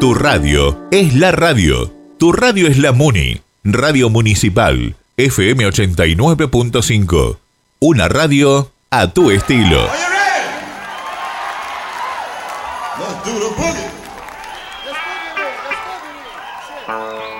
Tu radio es la radio. Tu radio es la Muni. Radio Municipal, FM 89.5. Una radio a tu estilo. Let's do the boogie.